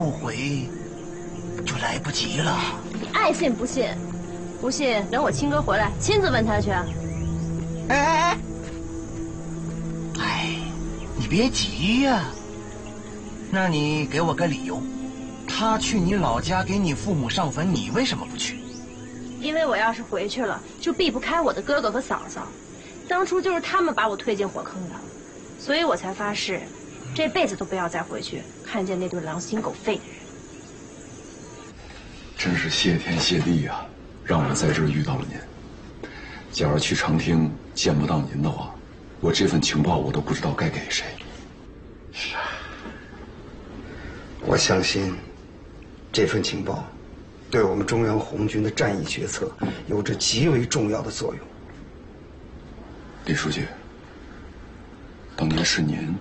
不回，就来不及了。 你爱信不信？不信，等我亲哥回来，亲自问他去。 哎，你别急呀。那你给我个理由，他去你老家给你父母上坟，你为什么不去？ 因为我要是回去了，就避不开我的哥哥和嫂嫂。当初就是他们把我推进火坑的，所以我才发誓，这辈子都不要再回去看见那对狼心狗肺的人。 真是谢天谢地啊，让我在这儿遇到了您。假如去长汀见不到您的话，我这份情报我都不知道该给谁。 是啊，我相信这份情报对我们中央红军的战役决策有着极为重要的作用。 李书记，当年是您